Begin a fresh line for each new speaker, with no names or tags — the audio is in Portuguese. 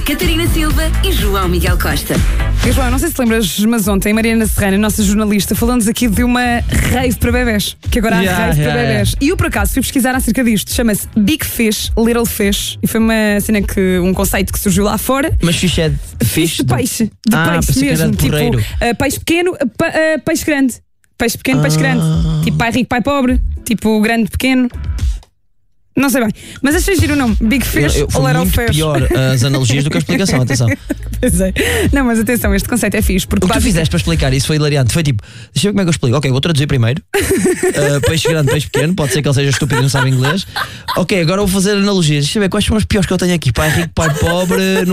Catarina Silva e João Miguel Costa.
E João, não sei se te lembras, mas ontem Mariana Serrana, nossa jornalista, falou-nos aqui de uma rave para bebés. Que agora há rave para bebés. E eu, por acaso, fui pesquisar acerca disto. Chama-se Big Fish, Little Fish. E foi uma cena um conceito que surgiu lá fora.
Mas fish é de fish?
De peixe. De peixe mesmo. Tipo, peixe pequeno, peixe grande. Peixe pequeno, peixe grande. Tipo pai rico, pai pobre. Tipo grande, pequeno. Não sei bem, mas achei giro o nome. Big Fish ou Little Fish.
Pior as analogias do que a explicação, atenção.
Pois é. Não, mas atenção, este conceito é fixe. Porque
o que tu fizeste para explicar isso foi hilariante. Foi tipo, deixa eu ver como é que eu explico. Ok, vou traduzir primeiro. Peixe grande, peixe pequeno. Pode ser que ele seja estúpido e não sabe inglês. Ok, agora vou fazer analogias. Deixa eu ver quais são os piores que eu tenho aqui. Pai rico, pai pobre.